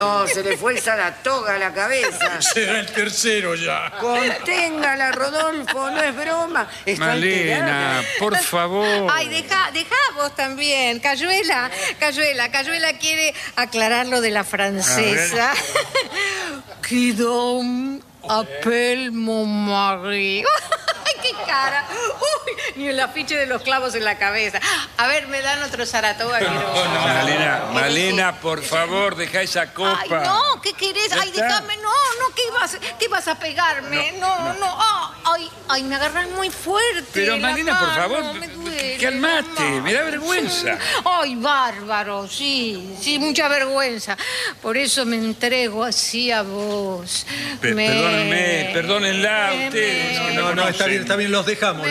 No, se le fue el Saratoga a la cabeza. Será el tercero ya. Conténgala, Rodolfo, no es broma. Está Malena, alterada. por favor. Ay, dejá vos también. Cayuela quiere aclarar lo de la francesa. Qui donc appelle mon mari. ¡Ay, qué cara! Uy, ni el afiche de los clavos en la cabeza. A ver, me dan otro Saratoga. Malena, por favor, deja esa copa. Ay, no, ¿qué querés? ¿Ya Ay, está? déjame, no, ¿qué vas a pegarme? No. Ay, me agarras muy fuerte. Pero, la Malena, por mano, favor, me duele, calmate, mamá. me da vergüenza. Ay, bárbaro, sí, mucha vergüenza. Por eso me entrego así a vos. Perdónenla a ustedes. que No, está bien, los dejamos.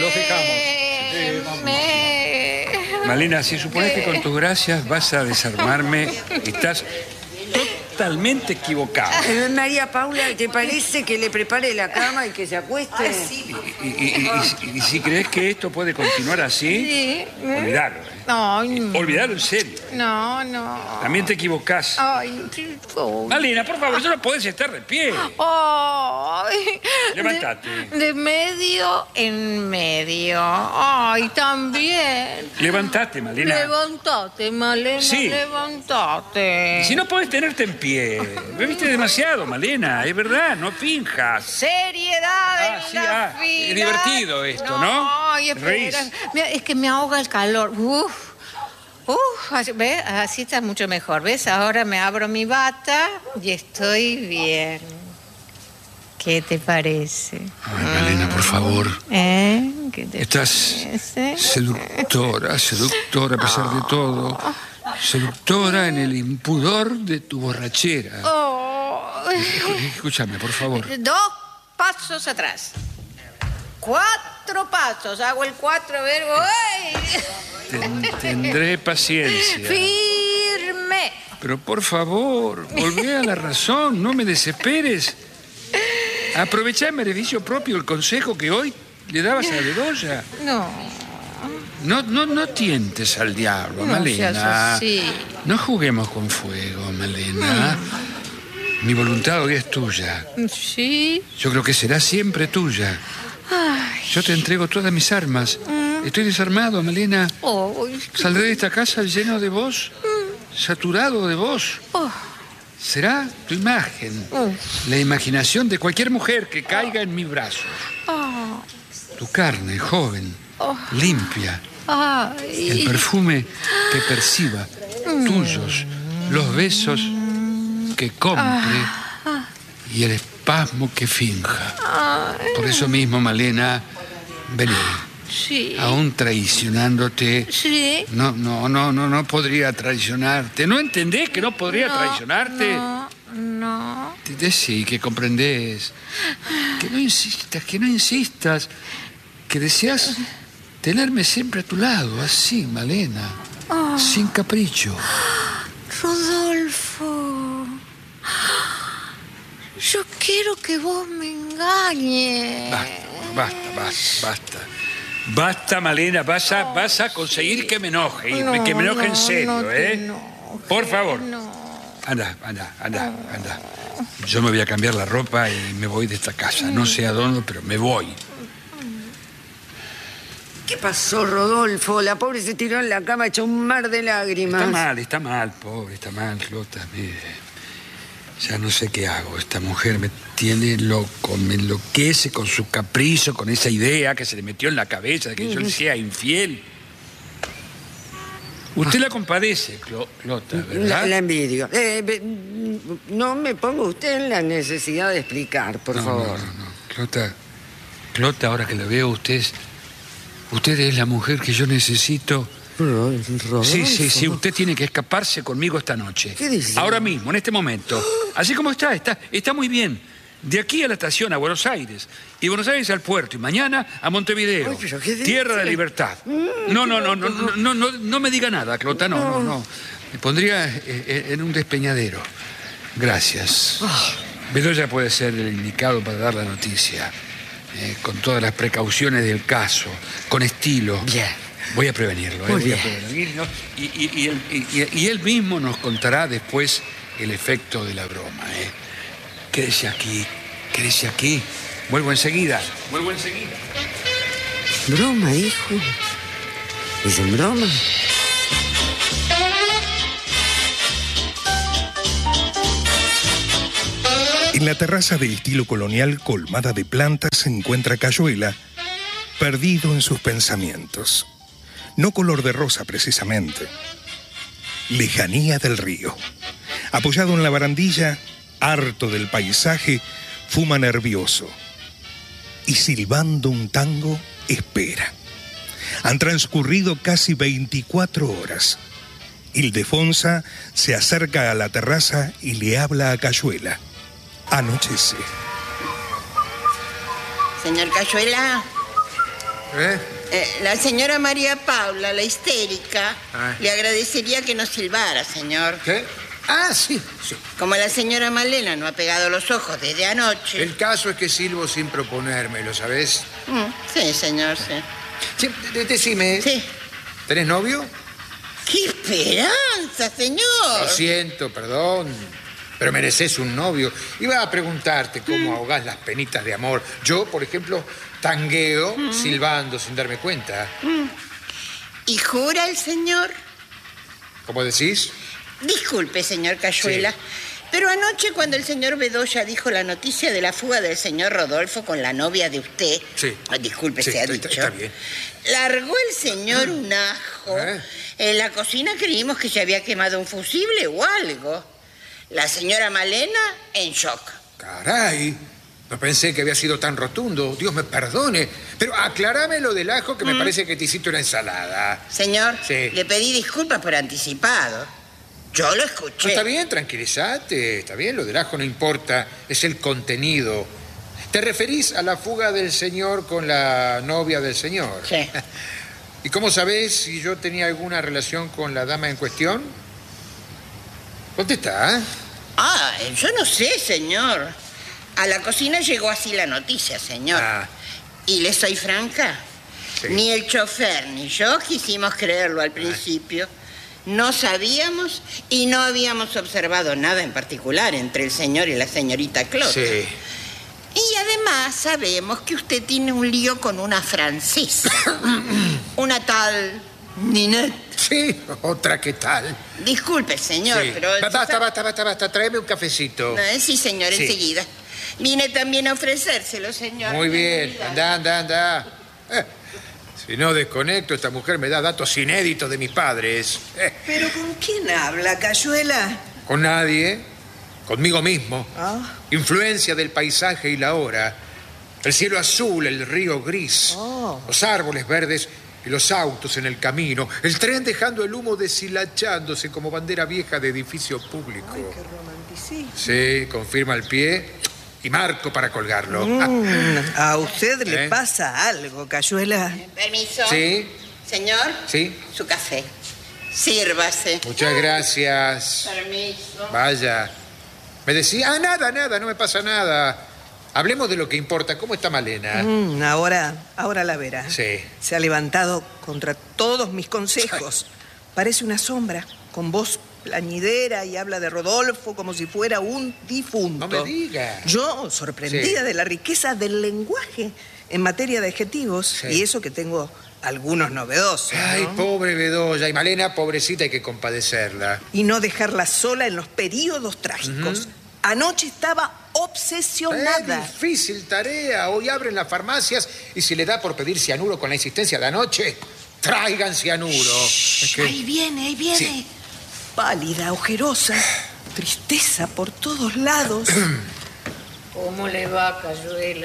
Malena, si supones que con tus gracias vas a desarmarme, estás totalmente equivocada. María Paula, ¿te parece que le prepare la cama y que se acueste? Y si crees que esto puede continuar así, Sí. olvidalo. No, Olvidalo en serio. no. También te equivocás. Ay, qué pobre. Malena, por favor, no podés estar de pie. Ay. Levántate. De medio en medio. Ay, también. Levántate, Malena. Levantate, Malena, Sí. levantate. Si no podés tenerte en pie. Bebiste demasiado, Malena. Es verdad, no finjas. Seriedad en Sí, la vida. es divertido esto, ¿no? Ay, Reís. espera. Mira, es que me ahoga el calor. ¿Ves? Así está mucho mejor. ¿Ves? Ahora me abro mi bata y estoy bien. ¿Qué te parece? Ay, Malena, por favor. ¿Qué te Estás parece? seductora a pesar de todo. Seductora en el impudor de tu borrachera. Escúchame, por favor. 2 pasos atrás. 4 pasos. Hago el 4, a ver. ¡Uy! Tendré paciencia. Firme. Pero por favor, volvé a la razón, no me desesperes. Aprovechá en beneficio propio el consejo que hoy le dabas a Bedoya. No tientes al diablo, No Malena. seas así. No juguemos con fuego, Malena. Mi voluntad hoy es tuya. Sí. Yo creo que será siempre tuya. Yo te entrego todas mis armas. Estoy desarmado, Malena. Saldré de esta casa lleno de vos, saturado de vos. Será tu imagen, la imaginación de cualquier mujer que caiga en mis brazos. Tu carne, joven, limpia. El perfume que perciba, tuyos, los besos que compre y el espasmo que finja. Por eso mismo, Malena, vení. Sí. Aún traicionándote. Sí. No podría traicionarte. ¿No entendés que no podría traicionarte? No. Decí que comprendés. Que no insistas. Que deseas tenerme siempre a tu lado, así, Malena. Sin capricho. Rodolfo. Yo quiero que vos me engañes. Basta. Basta, Malena, vas a conseguir que me enoje, que me enoje en serio, ¿eh? Por favor. Anda. Yo me voy a cambiar la ropa y me voy de esta casa. No sé a dónde, pero me voy. ¿Qué pasó, Rodolfo? La pobre se tiró en la cama hecho un mar de lágrimas. Está mal, pobre, está mal, Clota. Ya no sé qué hago. Esta mujer me tiene loco, me enloquece con su capricho, con esa idea que se le metió en la cabeza de que yo le sea infiel. Usted la compadece, Clota, ¿verdad? La envidio. No me ponga usted en la necesidad de explicar, por favor. No. Clota, ahora que la veo, usted es la mujer que yo necesito. Rodolfo. Sí, usted tiene que escaparse conmigo esta noche. ¿Qué dice? Ahora mismo, en este momento. Así como está muy bien. De aquí a la estación, a Buenos Aires. Y Buenos Aires al puerto. Y mañana a Montevideo. Ay, pero ¿qué dice? Tierra de libertad. No me diga nada, Clota, no. Me pondría en un despeñadero. Gracias. Bedoya puede ser el indicado para dar la noticia. Con todas las precauciones del caso. Con estilo. Bien. Voy a prevenirlo, voy a prevenirlo. Y él mismo nos contará después el efecto de la broma, ¿eh? Quédese aquí, quédese aquí. Vuelvo enseguida. Broma, hijo. ¿Dicen broma? En la terraza de estilo colonial colmada de plantas se encuentra Cayuela, perdido en sus pensamientos. No color de rosa precisamente. Lejanía del río. Apoyado en la barandilla, harto del paisaje, fuma nervioso. Y silbando un tango, espera. Han transcurrido casi 24 horas. Ildefonsa se acerca a la terraza y le habla a Cayuela. Anochece. Señor Cayuela, ¿Eh? la señora María Paula, la histérica, le agradecería que nos silbara, señor. ¿Qué? Ah, sí. Como la señora Malena no ha pegado los ojos desde anoche. El caso es que silbo sin proponérmelo, ¿sabes? Sí, señor, sí. Sí, decime. Sí. ¿Tenés novio? ¡Qué esperanza, señor! Lo siento, perdón, pero mereces un novio. Iba a preguntarte cómo ahogás las penitas de amor. Yo, por ejemplo, tangueo silbando sin darme cuenta. ¿Y jura el señor? ¿Cómo decís? Disculpe, señor Cayuela, pero anoche cuando el señor Bedoya dijo la noticia de la fuga del señor Rodolfo con la novia de usted... Sí. Disculpe, Sí, se ha está dicho. bien. Largó el señor un ajo. En la cocina creímos que se había quemado un fusible o algo. La señora Malena en shock. Caray, no pensé que había sido tan rotundo. Dios me perdone. Pero aclarame lo del ajo, que me parece que te hiciste una ensalada. Señor, Sí. le pedí disculpas por anticipado. Yo lo escuché. No, está bien, tranquilízate. Está bien, lo del ajo no importa. Es el contenido. ¿Te referís a la fuga del señor con la novia del señor? Sí. ¿Y cómo sabés si yo tenía alguna relación con la dama en cuestión? Contesta, ¿eh? Yo no sé, señor. A la cocina llegó así la noticia, señor. Y le soy franca. Sí. Ni el chofer ni yo quisimos creerlo al principio. No sabíamos y no habíamos observado nada en particular entre el señor y la señorita Claude. Sí. Y además sabemos que usted tiene un lío con una francesa. Una tal Ninette. Sí, otra que tal. Disculpe, señor, Sí. pero... Basta. Tráeme un cafecito. Sí, señor, Sí. enseguida. Vine también a ofrecérselo, señor. Muy bien. Anda. Si no desconecto, esta mujer me da datos inéditos de mis padres. ¿Pero con quién habla, Cayuela? Con nadie. Conmigo mismo. Influencia del paisaje y la hora. El cielo azul, el río gris. Los árboles verdes y los autos en el camino. El tren dejando el humo deshilachándose como bandera vieja de edificio público. Ay, qué romanticismo. Sí, confirma el pie y marco para colgarlo. A usted le ¿Eh? pasa algo, Cayuela. Permiso. Sí, Señor, sí. su café. Sírvase. Muchas gracias. Permiso. Vaya. Me decía, nada, no me pasa nada. Hablemos de lo que importa. ¿Cómo está Malena? Ahora la verá. Sí. Se ha levantado contra todos mis consejos. Parece una sombra, con voz plañidera y habla de Rodolfo como si fuera un difunto. No me diga. Yo, sorprendida Sí. de la riqueza del lenguaje en materia de adjetivos, Sí. y eso que tengo algunos novedosos, Ay, ¿no? pobre Bedoya. Y Malena, pobrecita, hay que compadecerla. Y no dejarla sola en los periodos trágicos. Anoche estaba obsesionada. Difícil tarea. Hoy abren las farmacias y si le da por pedir cianuro con la insistencia de anoche, traigan cianuro. Es que- Ahí viene. Sí. Pálida, ojerosa, tristeza por todos lados. ¿Cómo le va, Cayuela?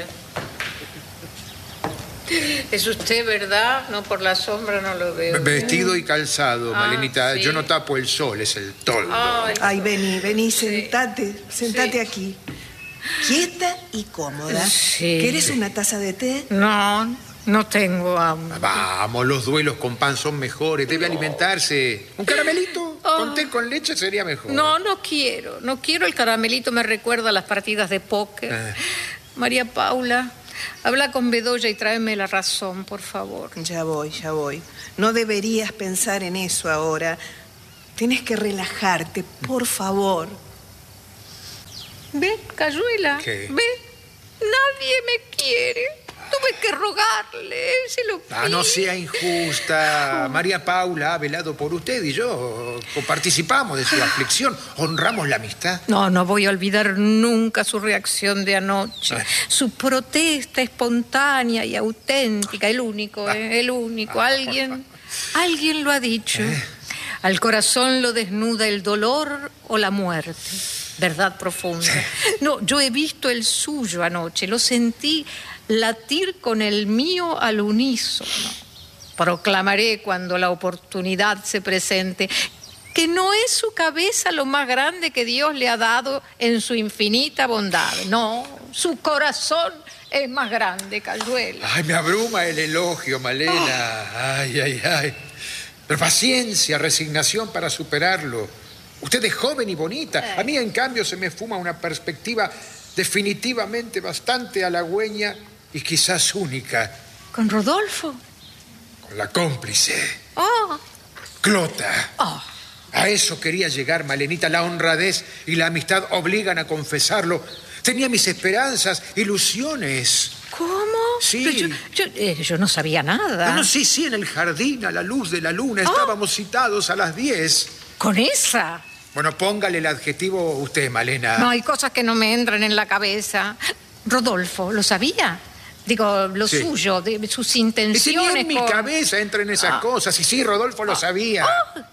Es usted, ¿verdad? No, por la sombra no lo veo. Vestido y calzado, Malenita. sí. Yo no tapo el sol, es el toldo. Ay, vení, sentate Sí. aquí. Quieta y cómoda. Sí. ¿Quieres una taza de té? No tengo hambre. Vamos, los duelos con pan son mejores. Debe alimentarse. ¿Un caramelito? Con té con leche sería mejor. No quiero. No quiero. El caramelito me recuerda a las partidas de póker. María Paula, habla con Bedoya y tráeme la razón, por favor. Ya voy. No deberías pensar en eso ahora. Tienes que relajarte, por favor. ¿Ve, Cayuela? ¿Qué? ¿Ve? Nadie me quiere. Tuve que rogarle, se lo pido. No sea injusta. María Paula ha velado por usted y yo participamos de su aflicción. Honramos la amistad. No voy a olvidar nunca su reacción de anoche. Su protesta espontánea y auténtica. El único, el único. Alguien lo ha dicho. Al corazón lo desnuda el dolor o la muerte. Verdad profunda. No, yo he visto el suyo anoche. Lo sentí latir con el mío al unísono. Proclamaré cuando la oportunidad se presente que no es su cabeza lo más grande que Dios le ha dado en su infinita bondad. No, su corazón es más grande, Cayuela. Ay, me abruma el elogio, Malena. Ay. Pero paciencia, resignación para superarlo. Usted es joven y bonita. A mí, en cambio, se me fuma una perspectiva definitivamente bastante halagüeña y quizás única. ¿Con Rodolfo? Con la cómplice. Oh. Clota. Oh. A eso quería llegar, Malenita. La honradez y la amistad obligan a confesarlo. Tenía mis esperanzas, ilusiones. ¿Cómo? Sí. Yo no sabía nada. Bueno, sí, en el jardín, a la luz de la luna. Estábamos citados a las 10. ¿Con esa? Bueno, póngale el adjetivo usted, Malena. No, hay cosas que no me entran en la cabeza. Rodolfo, ¿lo sabía? Digo, lo suyo, de sus intenciones. Ni en mi cabeza entran esas cosas. Y sí, Rodolfo lo sabía.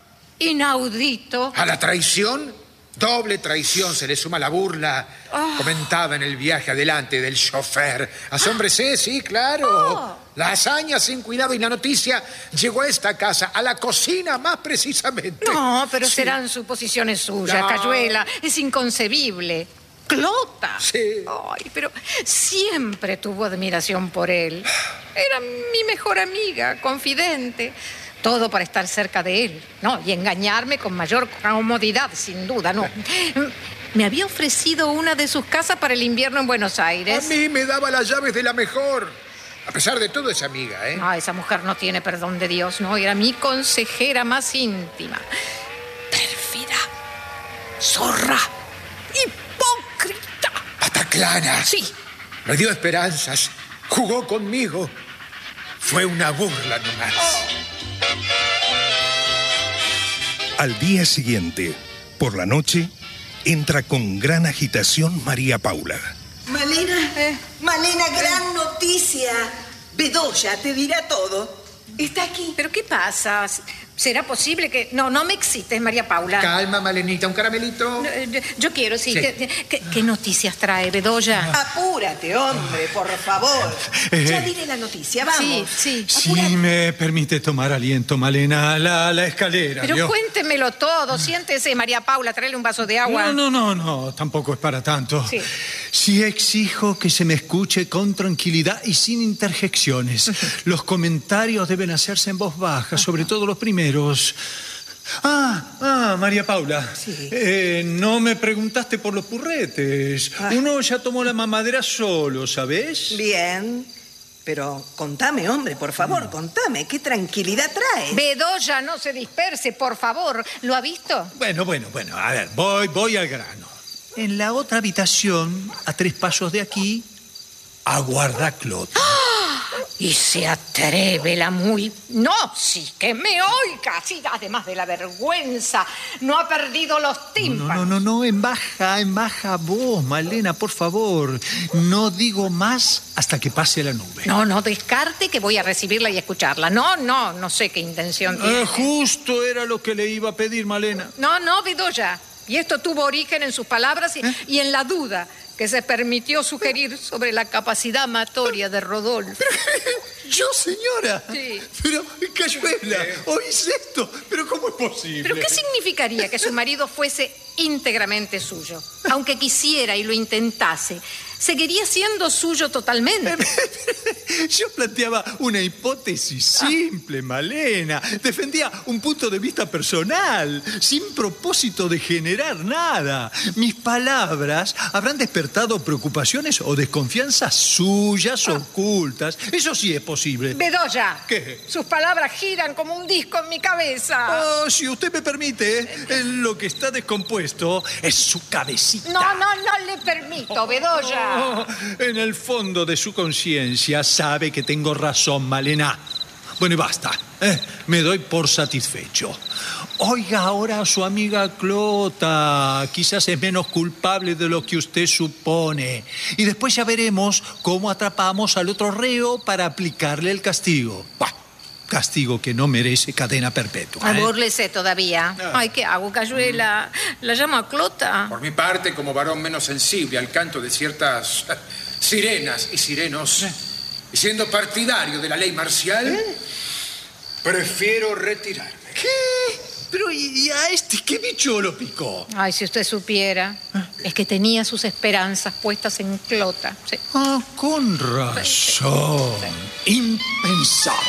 Inaudito. ¿A la traición? Doble traición, se le suma la burla comentada en el viaje adelante del chofer. Asómbrese, sí, claro. La hazaña sin cuidado y la noticia llegó a esta casa, a la cocina más precisamente. No, pero serán suposiciones suyas, No. Cayuela. Es inconcebible. Clota. Sí. Ay, pero siempre tuvo admiración por él. Era mi mejor amiga, confidente. Todo para estar cerca de él, ¿no? Y engañarme con mayor comodidad, sin duda, ¿no? Me había ofrecido una de sus casas para el invierno en Buenos Aires. A mí me daba las llaves de la mejor. A pesar de todo, es amiga, ¿eh? No, esa mujer no tiene perdón de Dios, ¿no? Era mi consejera más íntima. Pérfida. Zorra. Hipócrita. Pataclana. Sí. Me dio esperanzas. Jugó conmigo. Fue una burla nomás. Al día siguiente, por la noche, entra con gran agitación María Paula. Malena, gran noticia. Bedoya te dirá todo. Está aquí. ¿Pero qué pasa? ¿Será posible que...? No me excites, María Paula. Calma, Malenita, ¿un caramelito? Yo quiero, sí. Sí. ¿Qué noticias trae, Bedoya? Apúrate, hombre, por favor. Ya diré la noticia, vamos. Sí. Si me permite tomar aliento, Malena, la escalera. Pero ¿vio? cuéntemelo todo. Siéntese, María Paula, tráele un vaso de agua. No, tampoco es para tanto. Sí. Sí exijo que se me escuche con tranquilidad y sin interjecciones. Los comentarios deben hacerse en voz baja, sobre todo los primeros. María Paula. Sí. No me preguntaste por los purretes. Uno ya tomó la mamadera solo, ¿sabés? Bien. Pero contame, hombre, por favor, contame. ¿Qué tranquilidad trae? Bedoya, no se disperse, por favor. ¿Lo ha visto? Bueno. A ver, voy al grano. En la otra habitación, a 3 pasos de aquí, aguarda Clota. Y se atreve la muy... No, sí, que me oiga. Sí, además de la vergüenza, no ha perdido los tímpanos. No, en baja voz, Malena, por favor. No digo más hasta que pase la nube. No, descarte que voy a recibirla y escucharla. No sé qué intención tiene. Justo era lo que le iba a pedir, Malena. No, Bedoya. Y esto tuvo origen en sus palabras y en la duda que se permitió sugerir sobre la capacidad amatoria de Rodolfo. ¿Yo, señora? Sí. Pero, Cayuela, ¿oís esto? ¿Pero cómo es posible? ¿Pero qué significaría que su marido fuese íntegramente suyo? Aunque quisiera y lo intentase, ¿seguiría siendo suyo totalmente? Yo planteaba una hipótesis simple, Malena. Defendía un punto de vista personal, sin propósito de generar nada. Mis palabras habrán despertado preocupaciones o desconfianzas suyas ocultas. Eso sí es posible. Bedoya. ¿Qué? Sus palabras giran como un disco en mi cabeza. Oh, si usted me permite, lo que está descompuesto es su cabecita. No le permito, Bedoya. En el fondo de su conciencia sabe que tengo razón, Malena. Bueno, y basta. Me doy por satisfecho. Oiga ahora a su amiga Clota. Quizás es menos culpable de lo que usted supone. Y después ya veremos cómo atrapamos al otro reo para aplicarle el castigo. Bah, castigo que no merece cadena perpetua. Abúrlese todavía. Ay, ¿qué hago, Cayuela? ¿La llamo a Clota? Por mi parte, como varón menos sensible al canto de ciertas sirenas y sirenos, y siendo partidario de la ley marcial, prefiero retirarme. ¿Qué? Pero ¿y a este qué bicho lo picó? Ay, si usted supiera. Es que tenía sus esperanzas puestas en Clota. Sí. Ah, con razón. Impensable.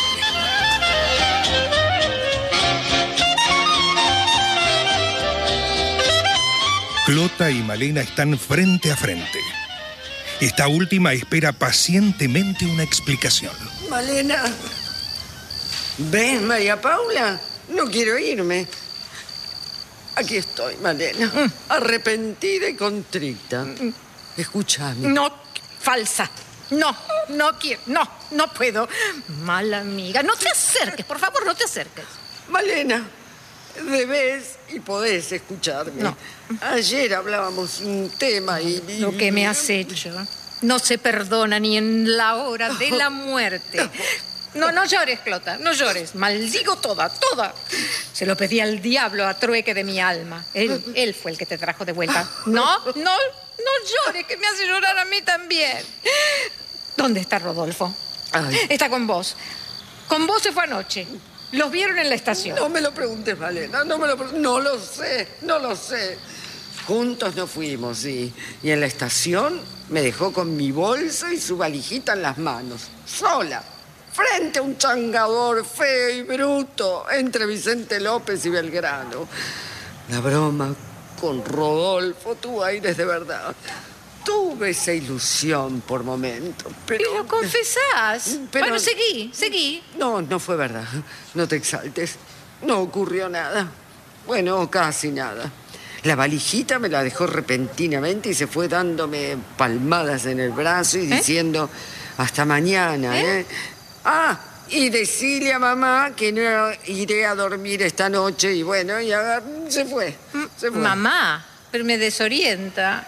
Clota y Malena están frente a frente. Esta última espera pacientemente una explicación. Malena. ¿Ves, María Paula? No quiero irme. Aquí estoy, Malena. Arrepentida y contrita. Escúchame. No, falsa. No quiero. No puedo. Mala amiga. No te acerques, por favor, no te acerques. Malena, debes y podés escucharme. No. Ayer hablábamos un tema y... Lo que me has hecho no se perdona ni en la hora de la muerte. No llores, Clota, no llores. Maldigo toda. Se lo pedí al diablo a trueque de mi alma. Él fue el que te trajo de vuelta. No llores, que me hace llorar a mí también. ¿Dónde está Rodolfo? Ay. Está con vos. Con vos se fue anoche. Los vieron en la estación. No me lo preguntes, Malena, no lo sé. Juntos nos fuimos, sí. Y en la estación me dejó con mi bolsa y su valijita en las manos. Sola. Frente a un changador feo y bruto entre Vicente López y Belgrano. La broma con Rodolfo tuvo aires de verdad. Tuve esa ilusión por momentos, pero... ¿Y lo confesás? Pero... Bueno, seguí. No fue verdad. No te exaltes. No ocurrió nada. Bueno, casi nada. La valijita me la dejó repentinamente y se fue dándome palmadas en el brazo y diciendo hasta mañana, Ah, y decirle a mamá que no iré a dormir esta noche. Y bueno, y se fue. Mamá, pero me desorienta.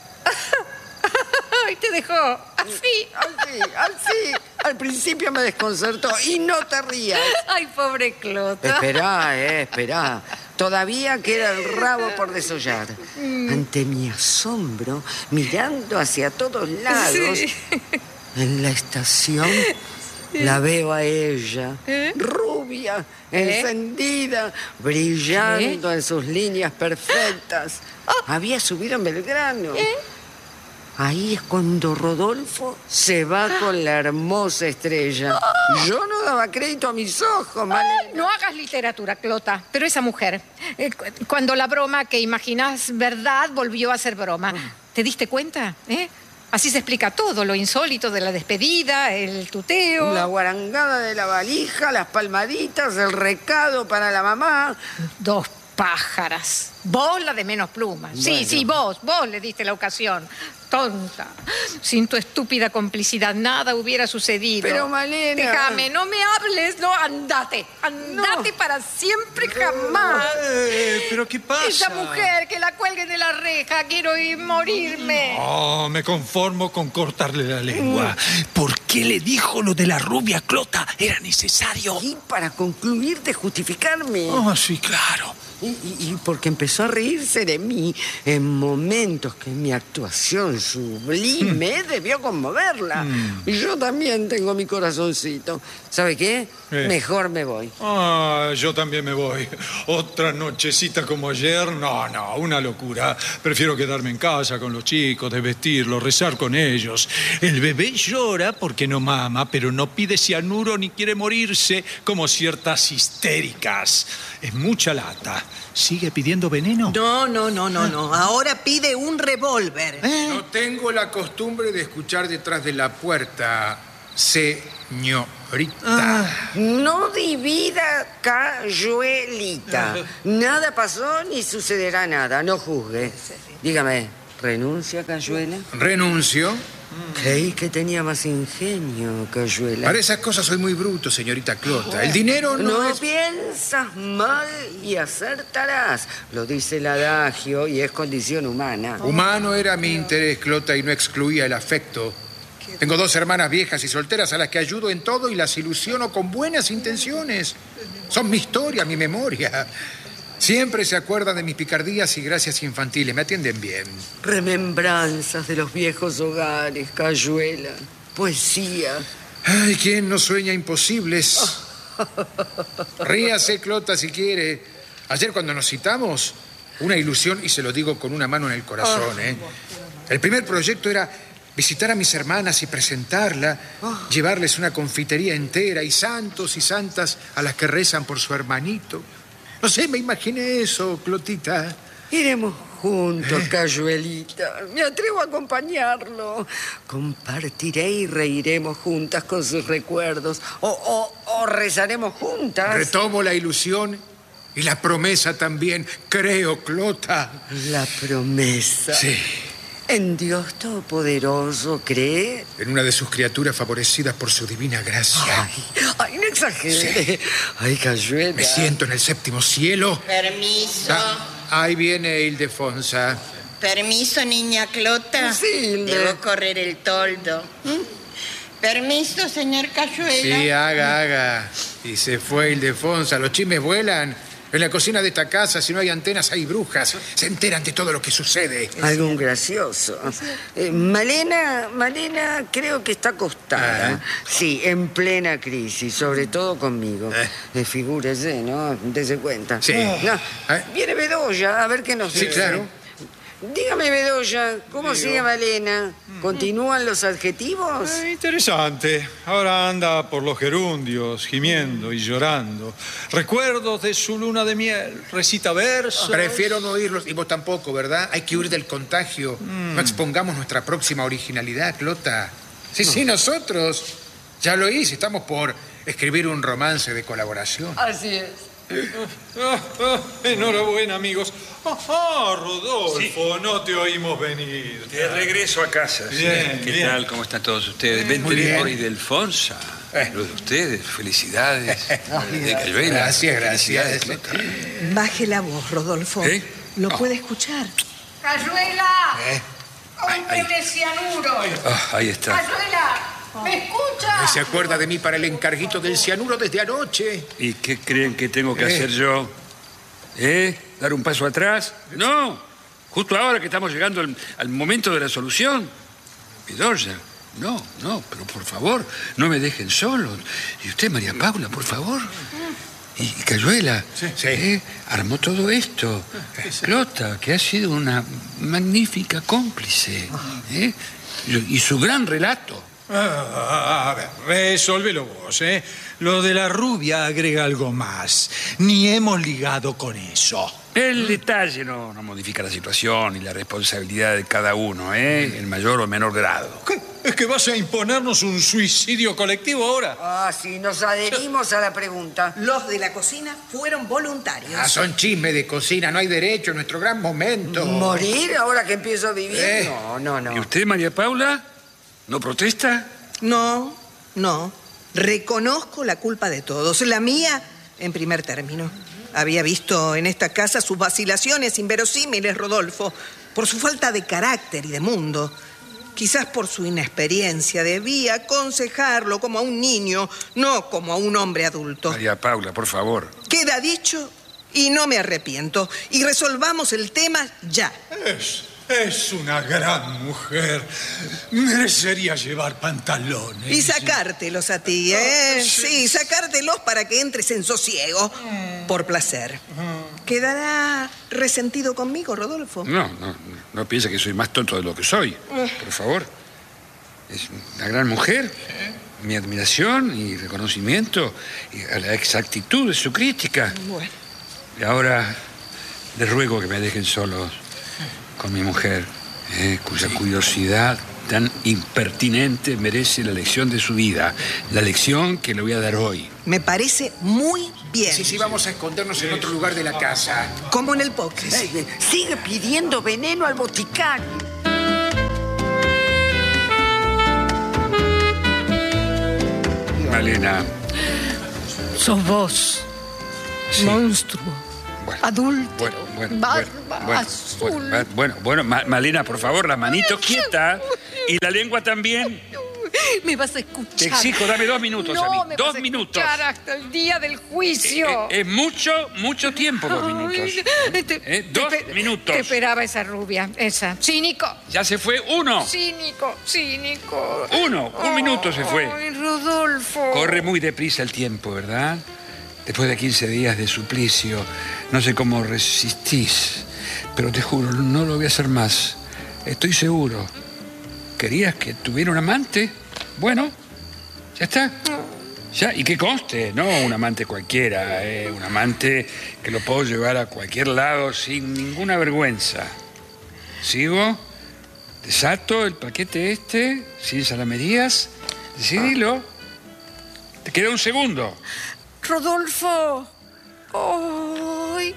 Y te dejó así. Al principio me desconcertó. Y no te rías. Ay, pobre Clota. Esperá. Todavía queda el rabo por desollar. Ante mi asombro, mirando hacia todos lados, en la estación... La veo a ella, rubia, encendida, brillando en sus líneas perfectas. Había subido en Belgrano. Ahí es cuando Rodolfo se va con la hermosa estrella. Yo no daba crédito a mis ojos, Malena. No hagas literatura, Clota, pero esa mujer, cuando la broma que imaginás verdad volvió a ser broma, ¿te diste cuenta? Así se explica todo, lo insólito de la despedida, el tuteo. La guarangada de la valija, las palmaditas, el recado para la mamá. 2 pájaras. Vos la de menos plumas. Bueno. Sí, vos le diste la ocasión. Tonta. Sin tu estúpida complicidad nada hubiera sucedido. Pero, Malena... Déjame, no me hables, no, andate. Andate para siempre, jamás. ¿Pero qué pasa? Esa mujer, que la cuelguen de la reja, quiero ir morirme. No, me conformo con cortarle la lengua. ¿Por qué le dijo lo de la rubia Clota? ¿Era necesario? Y para concluir de justificarme. Oh, sí, claro. Y porque empezó a reírse de mí en momentos que mi actuación sublime debió conmoverla. Y yo también tengo mi corazoncito. ¿Sabe qué? Mejor me voy. Yo también me voy. Otra nochecita como ayer, no, una locura. Prefiero quedarme en casa con los chicos, desvestirlos, rezar con ellos. El bebé llora porque no mama, pero no pide cianuro ni quiere morirse como ciertas histéricas. Es mucha lata. ¿Sigue pidiendo veneno? No. Ahora pide un revólver. No tengo la costumbre de escuchar detrás de la puerta, señorita. No divida, Cayuelita. Nada pasó ni sucederá nada. No juzgue. Dígame, ¿renuncia, Cayuela? Renuncio. Creí que tenía más ingenio, Cayuela. Para esas cosas soy muy bruto, señorita Clota. El dinero no es... piensas mal y acertarás. Lo dice el adagio y es condición humana. Humano era mi interés, Clota, y no excluía el afecto. Tengo 2 hermanas viejas y solteras a las que ayudo en todo y las ilusiono con buenas intenciones. Son mi historia, mi memoria. Siempre se acuerdan de mis picardías y gracias infantiles. Me atienden bien. Remembranzas de los viejos hogares, Cayuela. Poesía. Ay, ¿quién no sueña imposibles? Ríase, Clota, si quiere. Ayer cuando nos citamos, una ilusión, y se lo digo con una mano en el corazón, ¿eh? El primer proyecto era visitar a mis hermanas y presentarla, llevarles una confitería entera y santos y santas a las que rezan por su hermanito. No sé, me imaginé eso, Clotita. Iremos juntos, Cayuelita. Me atrevo a acompañarlo. Compartiré y reiremos juntas con sus recuerdos. O rezaremos juntas. Retomo la ilusión y la promesa también. Creo, Clota. La promesa. Sí. ¿En Dios Todopoderoso cree? En una de sus criaturas favorecidas por su divina gracia. Ay, no exagere. Sí. Ay, Cayuela. Me siento en el 7º cielo. Permiso. Ahí viene Ildefonsa. Permiso, niña Clota. Sí, Debo correr el toldo. Permiso, señor Cayuela. Sí, haga. Y se fue Ildefonsa. Los chismes vuelan. En la cocina de esta casa, si no hay antenas, hay brujas. Se enteran de todo lo que sucede. Algún gracioso. Malena creo que está acostada. Sí, en plena crisis, sobre todo conmigo. Figúrese, ¿no? Dese cuenta. Sí. No, viene Bedoya, a ver qué nos dice. Sí, claro. Dígame, Bedoya, ¿cómo sigue Malena? ¿Continúan los adjetivos? Interesante. Ahora anda por los gerundios, gimiendo y llorando. Recuerdos de su luna de miel. Recita versos. Prefiero no oírlos, y vos tampoco, ¿verdad? Hay que huir del contagio. No expongamos nuestra próxima originalidad, Clota. Sí, nosotros. Ya lo hice, estamos por escribir un romance de colaboración. Así es. Enhorabuena, amigos. Rodolfo, sí. No te oímos venir. De regreso a casa. Bien, ¿Qué bien. tal? ¿Cómo están todos ustedes? Me enteré por Ildefonsa. Lo de ustedes. Felicidades. De Cayuela. Gracias. Baje la voz, Rodolfo. Lo puede escuchar. ¡Cayuela! ¡Cómpreme cianuro! Ahí está. ¡Cayuela! ¿Me escucha? ¿Se acuerda de mí para el encarguito del cianuro desde anoche? ¿Y qué creen que tengo que hacer yo? ¿Dar un paso atrás? No. Justo ahora que estamos llegando al momento de la solución. Bedoya, no, pero por favor, no me dejen solo. Y usted, María Paula, por favor. Y Cayuela, armó todo esto. Clota, que ha sido una magnífica cómplice. Y su gran relato. A ver, resólvelo vos, ¿eh? Lo de la rubia agrega algo más. Ni hemos ligado con eso. El detalle no modifica la situación y la responsabilidad de cada uno, en mayor o menor grado. ¿Qué? ¿Es que vas a imponernos un suicidio colectivo ahora? Sí, nos adherimos a la pregunta. Los de la cocina fueron voluntarios. Son chismes de cocina, no hay derecho, nuestro gran momento. ¿Morir ahora que empiezo a vivir? No. ¿Y usted, María Paula? ¿No protesta? No. Reconozco la culpa de todos. La mía, en primer término. Había visto en esta casa sus vacilaciones inverosímiles, Rodolfo, por su falta de carácter y de mundo. Quizás por su inexperiencia debía aconsejarlo como a un niño, no como a un hombre adulto. María Paula, por favor. Queda dicho y no me arrepiento. Y resolvamos el tema ya. Es una gran mujer. Merecería llevar pantalones. Y sacártelos a ti, ¿eh? Sí, sacártelos para que entres en sosiego. Por placer. ¿Quedará resentido conmigo, Rodolfo? No piensa que soy más tonto de lo que soy. Por favor. Es una gran mujer. Mi admiración y reconocimiento y a la exactitud de su crítica. Bueno. Y ahora les ruego que me dejen solos con mi mujer, cuya curiosidad tan impertinente merece la lección de su vida. La lección que le voy a dar hoy. Me parece muy bien. Sí, vamos a escondernos en otro lugar de la casa. Como en el póker. Sigue pidiendo veneno al boticario. Malena. Sos vos, Sí. monstruo, Bueno, adúltero, barba azul. Bueno, Malena, por favor, la manito quieta y la lengua también. Me vas a escuchar. Te exijo, dame 2 minutos no, a mí. me 2 vas a minutos. escuchar hasta el día del juicio. Es mucho tiempo, 2 minutos. 2 minutos. Te esperaba esa rubia, esa. Cínico. Ya se fue 1. Cínico. 1 minuto se fue. Ay, Rodolfo. Corre muy deprisa el tiempo, ¿verdad? Después de 15 días de suplicio, no sé cómo resistís, pero te juro, no lo voy a hacer más. Estoy seguro. ¿Querías que tuviera un amante? Bueno, ya está. Ya, y que conste, no un amante cualquiera, un amante que lo puedo llevar a cualquier lado sin ninguna vergüenza. ¿Sigo? ¿Desato el paquete este? ¿Sin salamerías? Decidilo. Te queda 1 segundo. Rodolfo. Ay.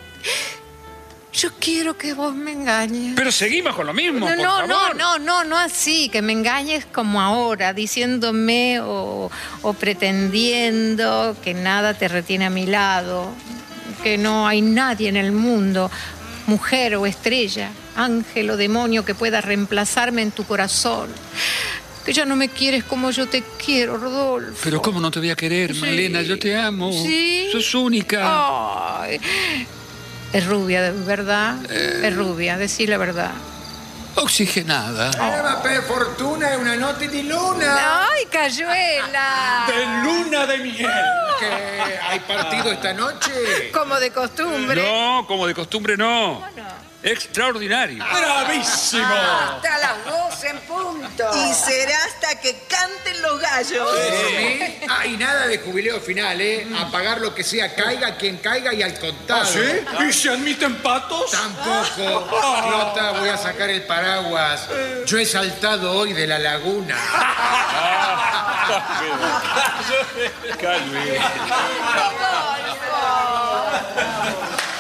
Yo quiero que vos me engañes. Pero seguimos con lo mismo, por favor. No así, que me engañes como ahora, diciéndome o pretendiendo que nada te retiene a mi lado, que no hay nadie en el mundo, mujer o estrella, ángel o demonio que pueda reemplazarme en tu corazón. Que ya no me quieres como yo te quiero, Rodolfo. Pero ¿cómo no te voy a querer, Sí. Malena? Yo te amo. ¿Sí? Sos única. Ay. Es rubia, ¿verdad? Es rubia, decí la verdad. Oxigenada. Per fortuna è una notte di luna. ¡Ay, Cayuela! De luna de miel. ¿Que hay partido esta noche? Como de costumbre. No, como de costumbre no. Extraordinario. ¡Bravísimo! Hasta las 12 en punto. Y será hasta que canten los gallos. ¿Sí? Y nada de jubileo final, ¿eh? A pagar lo que sea, caiga quien caiga y al contado. ¿Sí? ¿Y se admiten patos? Tampoco. Flota, voy a sacar el paraguas. Yo he saltado hoy de la laguna. Calme. Rodolfo.